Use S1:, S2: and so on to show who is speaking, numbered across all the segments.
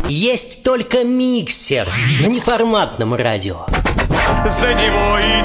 S1: Есть только миксер на неформатном радио.
S2: За него и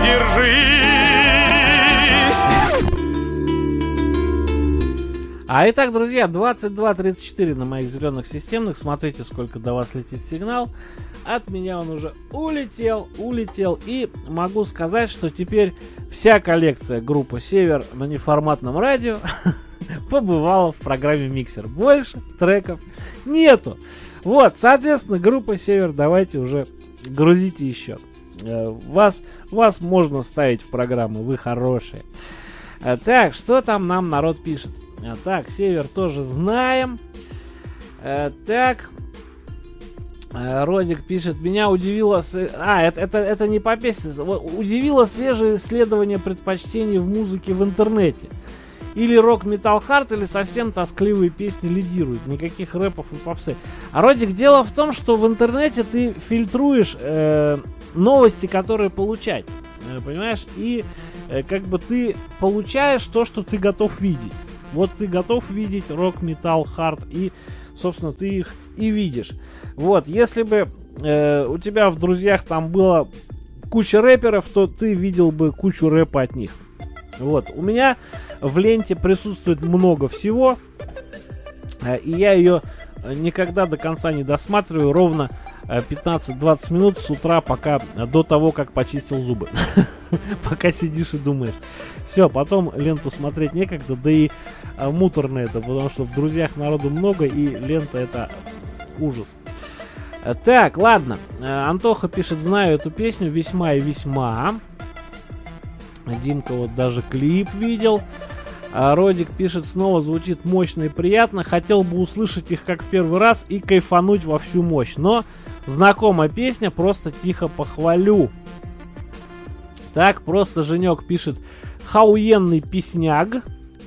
S2: держись.
S3: Итак, друзья, 22:34 на моих зеленых системных. Смотрите, сколько до вас летит сигнал. От меня он уже улетел. И могу сказать, что теперь вся коллекция группы «Север» на неформатном радио побывала в программе «Миксер». Больше треков нету. Вот, соответственно, группа «Север», давайте уже грузите еще. Вас можно ставить в программу, вы хорошие. Так, что там нам народ пишет? Так, «Север» тоже знаем. Так, Родик пишет, меня удивило... это не по песне. Удивило свежее исследование предпочтений в музыке в интернете. Или рок-метал-хард, или совсем тоскливые песни лидируют. Никаких рэпов и попсы. Родик, дело в том, что в интернете ты фильтруешь новости, которые получать. Понимаешь? И как бы ты получаешь то, что ты готов видеть. Вот ты готов видеть рок, металл, хард, и, собственно, ты их и видишь. Вот, если бы у тебя в друзьях там было куча рэперов, то ты видел бы кучу рэпа от них. Вот, у меня в ленте присутствует много всего, и я ее никогда до конца не досматриваю, ровно 15-20 минут с утра, пока до того, как почистил зубы. Пока сидишь и думаешь. Все, потом ленту смотреть некогда, да и муторно это, потому что в друзьях народу много, и лента это ужас. Так, ладно. Антоха пишет, знаю эту песню весьма и весьма. Димка вот даже клип видел. Родик пишет, снова звучит мощно и приятно. Хотел бы услышать их как в первый раз и кайфануть во всю мощь. Но знакомая песня, просто тихо похвалю. Так, просто Женек пишет, хауенный песняг.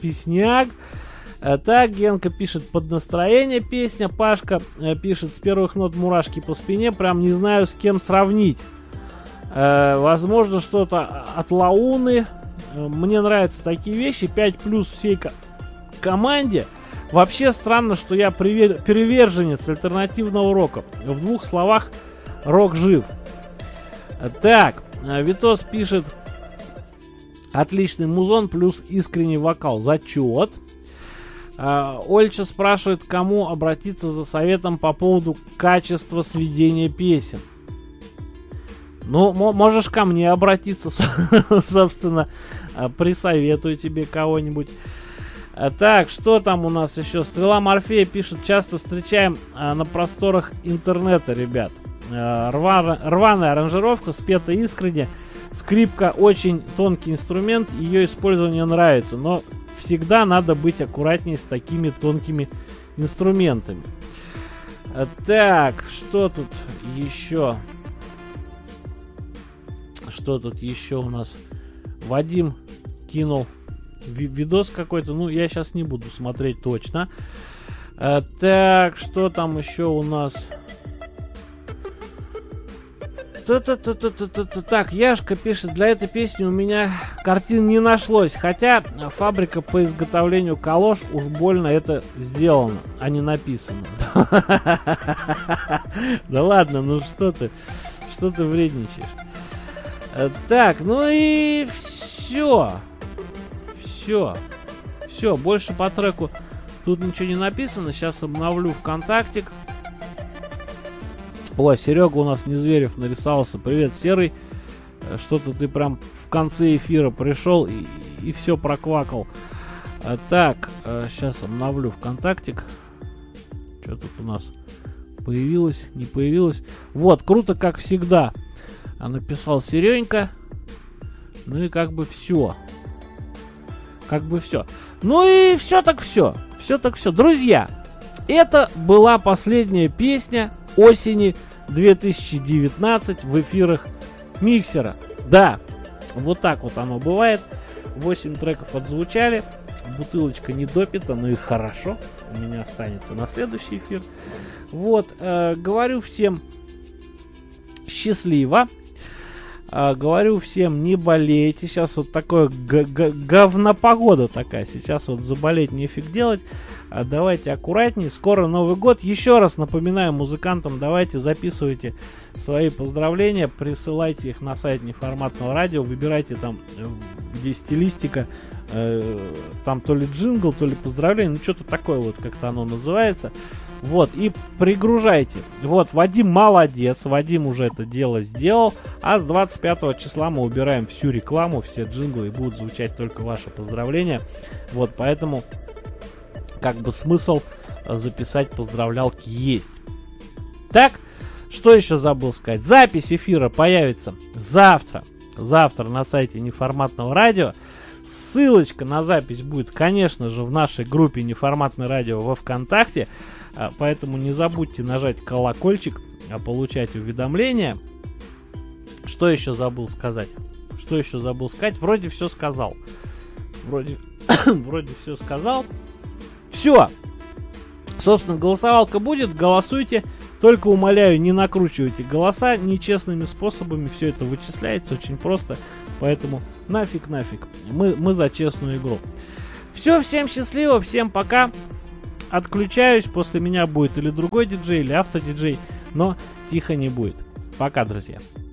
S3: Так, Генка пишет, под настроение песня. Пашка пишет, с первых нот мурашки по спине. Прям не знаю, с кем сравнить. Возможно, что-то от Лауны. Мне нравятся такие вещи. 5+ всей команде. Вообще странно, что я приверженец альтернативного рока. В двух словах, рок жив. Так, Витос пишет, отличный музон плюс искренний вокал. Зачет. Ольча спрашивает, к кому обратиться за советом по поводу качества сведения песен. Ну, можешь ко мне обратиться, собственно, присоветую тебе кого-нибудь. Так, что там у нас еще? Стрела Морфея пишет, часто встречаем на просторах интернета, ребят. Рваная аранжировка, спета искренне. Скрипка очень тонкий инструмент, ее использование нравится, но всегда надо быть аккуратнее с такими тонкими инструментами. Так, что тут еще? Что тут еще у нас? Вадим кинул видос какой-то. Ну, я сейчас не буду смотреть точно. Так, что там еще у нас? Так, Яшка пишет, для этой песни у меня картин не нашлось. Хотя фабрика по изготовлению калош уж больно это сделано, а не написано. Да ладно, ну что ты вредничаешь? Так, ну и все, больше по треку тут ничего не написано. Сейчас обновлю ВКонтактик. О, Серега у нас Незверев нарисовался. Привет, Серый. Что-то ты прям в конце эфира пришел и все проквакал. Так, сейчас обновлю ВКонтактик. Что тут у нас появилось, не появилось. Вот, круто, как всегда. Написал Серенька. Ну и как бы все. Ну и все так все. Друзья, это была последняя песня осени 2019 в эфирах Миксера. Да, вот так вот оно бывает. 8 треков отзвучали. Бутылочка не допита, ну и хорошо. У меня останется на следующий эфир. Вот, говорю всем счастливо. Говорю всем, не болейте. Сейчас вот такое говнопогода такая. Сейчас вот заболеть нефиг делать. давайте аккуратнее. Скоро Новый год. Еще раз напоминаю музыкантам, давайте записывайте свои поздравления, присылайте их на сайт Неформатного радио, выбирайте там, где стилистика, там то ли джингл, то ли поздравление, ну что-то такое вот, как-то оно называется. Вот, и пригружайте. Вот, Вадим молодец, Вадим уже это дело сделал. А с 25 числа мы убираем всю рекламу, все джинглы, и будут звучать только ваши поздравления. Вот, поэтому, как бы, смысл записать поздравлялки есть. Так, что еще забыл сказать? Запись эфира появится завтра. Завтра на сайте Неформатного радио. Ссылочка на запись будет, конечно же, в нашей группе Неформатное радио во ВКонтакте. Поэтому не забудьте нажать колокольчик, получать уведомления. Что еще забыл сказать? Вроде все сказал. Вроде все сказал. Все. Собственно, голосовалка будет. Голосуйте. Только умоляю, не накручивайте голоса нечестными способами. Все это вычисляется очень просто. Поэтому нафиг. Мы за честную игру. Все, всем счастливо, всем пока. Отключаюсь, после меня будет или другой диджей, или автодиджей, но тихо не будет. Пока, друзья.